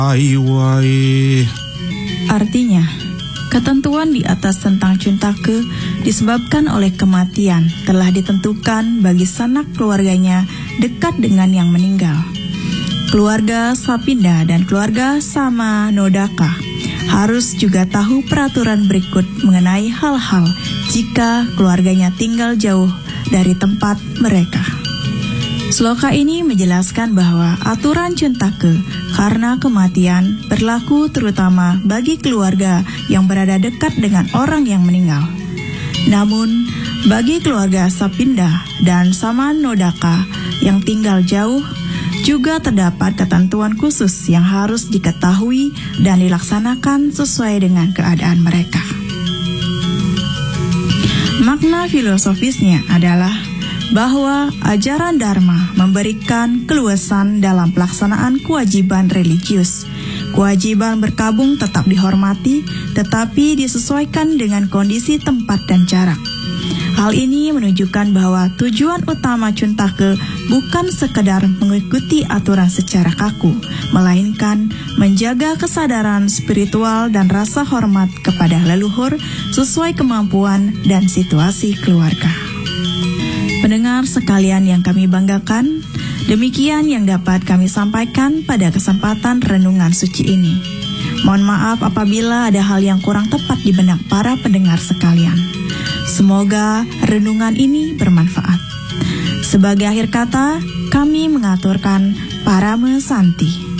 Aiwai. Artinya, ketentuan di atas tentang Chuntake disebabkan oleh kematian telah ditentukan bagi sanak keluarganya dekat dengan yang meninggal. Keluarga Sapinda dan keluarga Samanodaka harus juga tahu peraturan berikut mengenai hal-hal jika keluarganya tinggal jauh dari tempat mereka. Sloka ini menjelaskan bahwa aturan Chuntake karena kematian berlaku terutama bagi keluarga yang berada dekat dengan orang yang meninggal. Namun, bagi keluarga Sapinda dan Samanodaka yang tinggal jauh, juga terdapat ketentuan khusus yang harus diketahui dan dilaksanakan sesuai dengan keadaan mereka. Makna filosofisnya adalah bahwa ajaran Dharma memberikan keluasan dalam pelaksanaan kewajiban religius. Kewajiban berkabung tetap dihormati, tetapi disesuaikan dengan kondisi tempat dan jarak. Hal ini menunjukkan bahwa tujuan utama Chuntake bukan sekedar mengikuti aturan secara kaku, melainkan menjaga kesadaran spiritual dan rasa hormat kepada leluhur sesuai kemampuan dan situasi keluarga. Pendengar sekalian yang kami banggakan, demikian yang dapat kami sampaikan pada kesempatan renungan suci ini. Mohon maaf apabila ada hal yang kurang tepat di benak para pendengar sekalian. Semoga renungan ini bermanfaat. Sebagai akhir kata, kami mengaturkan Parame Santi.